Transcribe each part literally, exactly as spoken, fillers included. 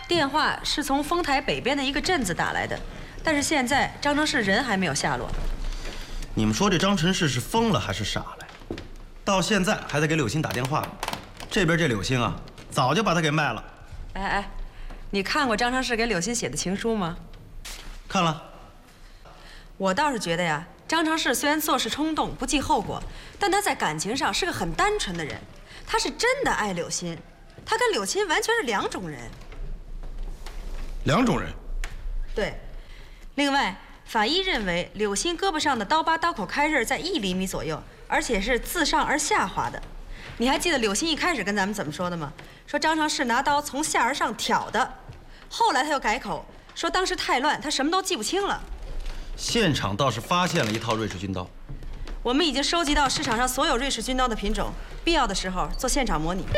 电话是从丰台北边的一个镇子打来的，但是现在张成世人还没有下落。 你们说这张成世是疯了还是傻了？到现在还在给柳青打电话呢。这边这柳青啊，早就把他给卖了。 哎哎，你看过张成世给柳青写的情书吗？ 看了。 我倒是觉得呀，张成世虽然做事冲动不计后果，但他在感情上是个很单纯的人，他是真的爱柳青，他跟柳青完全是两种人。 两种人。 对。另外，法医认为柳青胳膊上的刀疤刀口开刃在一厘米左右，而且是自上而下划的。你还记得柳青一开始跟咱们怎么说的吗？说张成世拿刀从下而上挑的，后来他又改口说当时太乱，他什么都记不清了。 现场倒是发现了一套瑞士军刀。 我们已经收集到市场上所有瑞士军刀的品种，必要的时候做现场模拟。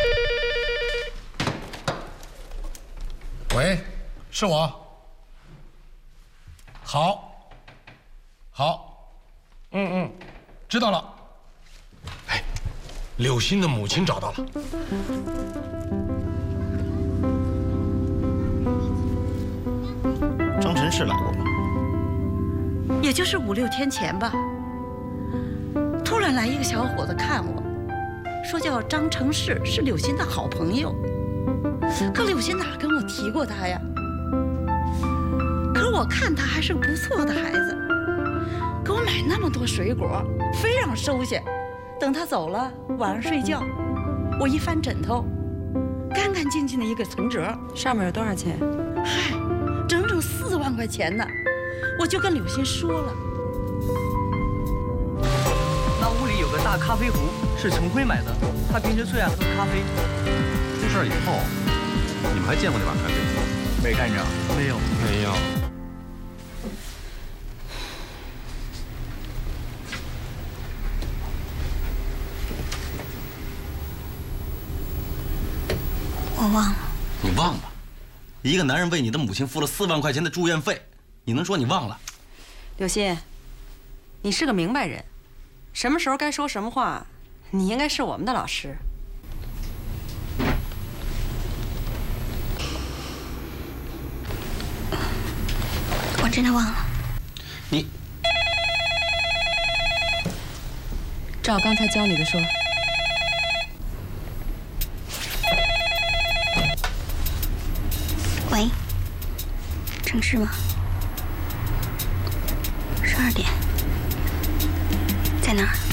喂，是我。好，好，嗯嗯，知道了。哎，柳青的母亲找到了。 张成世来过吗？ 也就是五六天前吧。突然来一个小伙子看我，说叫张成世，是柳青的好朋友。可柳青哪跟我提过他呀？可是我看他还是个不错的孩子，给我买那么多水果，非让收下。等他走了，晚上睡觉，我一翻枕头，干干净净的一个存折， 上面有多少钱？ 嗨，整整四万块钱呢。我就跟柳青说了。 那屋里有个大咖啡壶，是陈辉买的，他平时最爱喝咖啡。 出事以后，你们还见过那把咖啡壶？ 没看着？没有， 没有。 我忘了。 你忘了？一个男人为你的母亲付了四万块钱的住院费，你能说你忘了？ 柳鑫，你是个明白人，什么时候该说什么话，你应该是我们的老师。 我真的忘了。 你照刚才教你的说。 喂，城市吗？十二点，在哪儿？